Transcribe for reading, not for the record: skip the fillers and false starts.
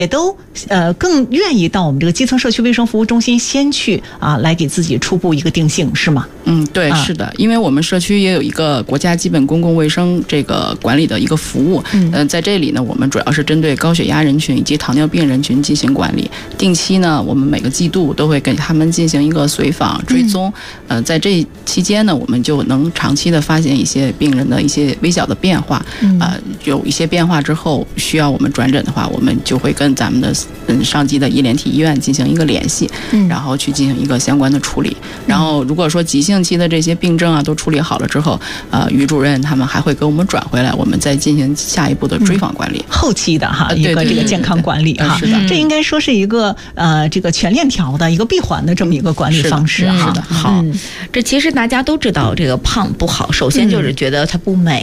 也都更愿意到我们这个基层社区卫生服务中心先去来给自己初步一个定性，是吗？ 对，是的，因为我们社区也有一个国家基本公共卫生这个管理的一个服务，在这里呢，我们主要是针对高血压人群以及糖尿病人群进行管理。定期呢，我们每个季度都会给他们进行一个随访追踪，在这期间呢，我们就能长期的发现一些病人的一些微小的变化，有一些变化之后需要我们转诊的话，我们就会跟咱们的上级的医联体医院进行一个联系，然后去进行一个相关的处理。然后如果说急性期的这些病症都处理好了之后，于主任他们还会给我们转回来，我们再进行下一步的追访管理， 后期的一个这个健康管理是的， 这应该说是一个这个全链条的一个闭环的这么一个管理方式是的。好，这其实大家都知道这个胖不好，首先就是觉得它不美。